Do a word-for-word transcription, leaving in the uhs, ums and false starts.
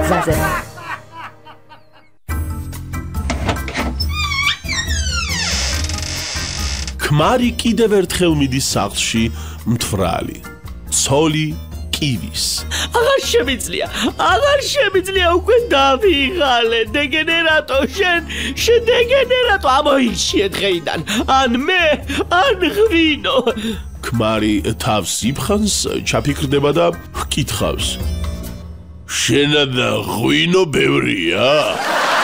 გზაზე. ქმარი კიდევ ერთხელ მიდის სახლში მთვრალი. ცოლი კივის. აღარ შემიძლია, აღარ შემიძლია უკვე დავიღალე, დეგენერატო, შენ, შენ დეგენერატო, ამოიჩიე დღეიდან, ან მე, ან ღვინო. ქმარი თავს იფხანს, ჩაფიქრდება და ჰკითხავს. შენა და ღვინო ბევრია?